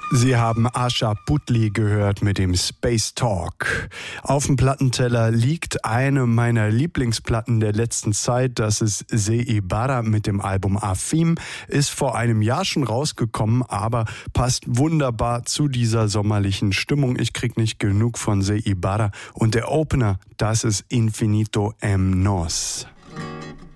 Sie haben Asha Puthli gehört mit dem Space Talk. Auf dem Plattenteller liegt eine meiner Lieblingsplatten der letzten Zeit. Das ist Ze Ibarra mit dem Album Afim. Ist vor einem Jahr schon rausgekommen, aber passt wunderbar zu dieser sommerlichen Stimmung. Ich krieg nicht genug von Ze Ibarra. Und der Opener, das ist Infinito M. Nos.